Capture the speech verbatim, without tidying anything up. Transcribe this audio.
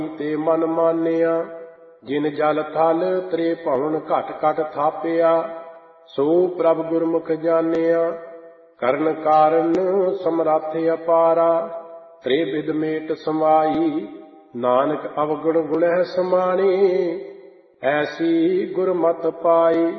ਤੇ ਮਨ ਮਾਨਿਆ। ਜਿਨ ਜਲ ਥਲ ਤ੍ਰੇ ਭਵਨ ਘਟ ਘਟ ਥਾਪਿਆ। ਸੋ ਪ੍ਰਭ ਗੁਰਮੁਖ ਜਾਣਿਆ। ਕਰਨ ਕਾਰਨ ਸਮਰੱਥ ਅਪਾਰਾ। ਤ੍ਰੇ ਬਿਦ ਮੇਟ ਸਮਾਈ। ਨਾਨਕ ਅਵਗੁਣ ਗੁਣਹਿ ਸਮਾਣੀ। ਐਸੀ ਗੁਰਮਤਿ ਪਾਈ।